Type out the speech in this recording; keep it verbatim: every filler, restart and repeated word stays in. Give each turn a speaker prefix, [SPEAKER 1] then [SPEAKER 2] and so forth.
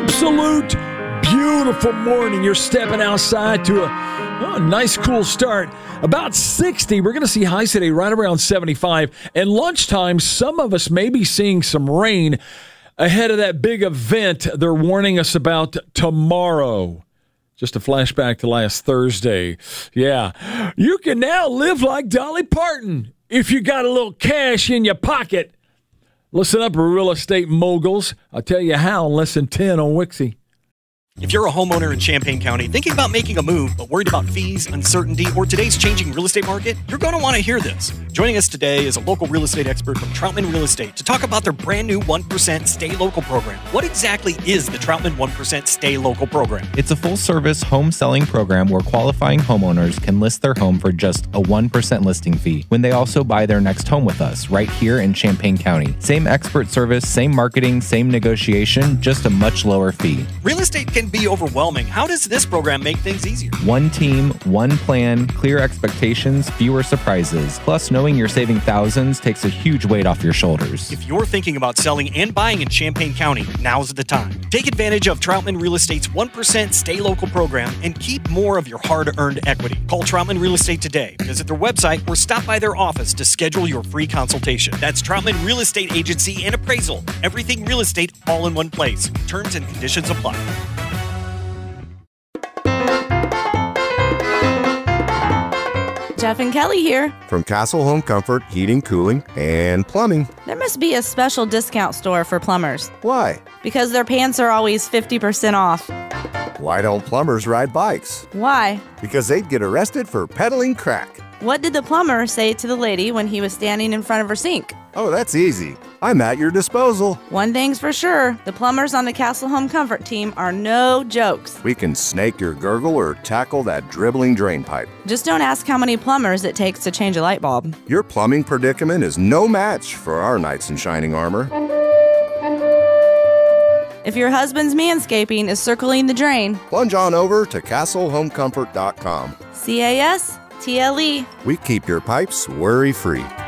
[SPEAKER 1] absolute beautiful morning. You're stepping outside to a oh, nice cool start. About sixty. We're going to see highs today right around seventy-five. And lunchtime, some of us may be seeing some rain ahead of that big event they're warning us about tomorrow. Just a flashback to last Thursday. Yeah. You can now live like Dolly Parton if you got a little cash in your pocket. Listen up, real estate moguls. I'll tell you how in less than ten on Wixie.
[SPEAKER 2] If you're a homeowner in Champaign County thinking about making a move but worried about fees, uncertainty, or today's changing real estate market, you're going to want to hear this. Joining us today is a local real estate expert from Troutman Real Estate to talk about their brand new one percent Stay Local program. What exactly is the Troutman one percent Stay Local program?
[SPEAKER 3] It's a full-service home selling program where qualifying homeowners can list their home for just a one percent listing fee when they also buy their next home with us right here in Champaign County. Same expert service, same marketing, same negotiation, just a much lower fee.
[SPEAKER 2] Real estate can be overwhelming. How does this program make things easier?
[SPEAKER 3] One team, one plan, clear expectations, fewer surprises. Plus, knowing you're saving thousands takes a huge weight off your shoulders.
[SPEAKER 2] If you're thinking about selling and buying in Champaign County, now's the time. Take advantage of Troutman Real Estate's one percent Stay Local program and keep more of your hard-earned equity. Call Troutman Real Estate today. Visit their website or stop by their office to schedule your free consultation. That's Troutman Real Estate Agency and Appraisal. Everything real estate all in one place. Terms and conditions apply.
[SPEAKER 4] Jeff and Kelly here.
[SPEAKER 5] From Castle Home Comfort, Heating, Cooling, and Plumbing.
[SPEAKER 4] There must be a special discount store for plumbers.
[SPEAKER 5] Why?
[SPEAKER 4] Because their pants are always fifty percent off.
[SPEAKER 5] Why don't plumbers ride bikes?
[SPEAKER 4] Why?
[SPEAKER 5] Because they'd get arrested for peddling crack.
[SPEAKER 4] What did the plumber say to the lady when he was standing in front of her sink?
[SPEAKER 5] Oh, that's easy. I'm at your disposal.
[SPEAKER 4] One thing's for sure, the plumbers on the Castle Home Comfort team are no jokes.
[SPEAKER 5] We can snake your gurgle or tackle that dribbling drain pipe.
[SPEAKER 4] Just don't ask how many plumbers it takes to change a light bulb.
[SPEAKER 5] Your plumbing predicament is no match for our knights in shining armor.
[SPEAKER 4] If your husband's manscaping is circling the drain,
[SPEAKER 5] plunge on over to castle home comfort dot com.
[SPEAKER 4] C A S T L E.
[SPEAKER 5] We keep your pipes worry-free.